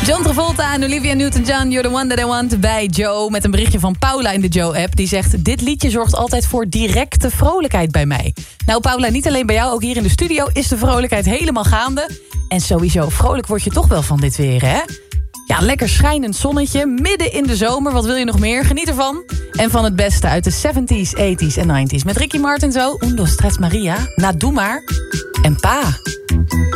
John Travolta en Olivia Newton-John, You're the One That I Want bij Joe. Met een berichtje van Paula in de Joe-app. Die zegt, dit liedje zorgt altijd voor directe vrolijkheid bij mij. Nou Paula, niet alleen bij jou, ook hier in de studio is de vrolijkheid helemaal gaande. En sowieso, vrolijk word je toch wel van dit weer, hè? Ja, lekker schijnend zonnetje, midden in de zomer. Wat wil je nog meer? Geniet ervan. En van het beste uit de 70s, 80s en 90s. Met Ricky Martin zo, Un, dos, tres, Maria, Na Doe Maar en Pa.